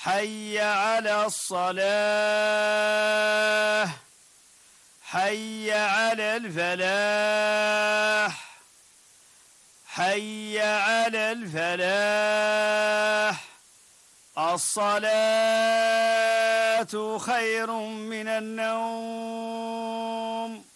حي على الصلاة. حي على الفلاح. حي على الفلاح. الصلاة خير من النوم.